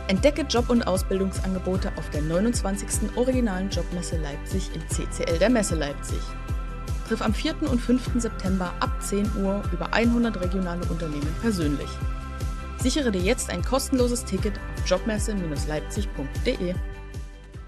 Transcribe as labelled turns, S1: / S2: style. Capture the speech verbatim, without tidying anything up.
S1: Entdecke Job- und Ausbildungsangebote auf der neunundzwanzigsten Originalen Jobmesse Leipzig im C C L der Messe Leipzig. Triff am vierten und fünften September ab zehn Uhr über hundert regionale Unternehmen persönlich. Sichere dir jetzt ein kostenloses Ticket auf jobmesse Bindestrich leipzig punkt de.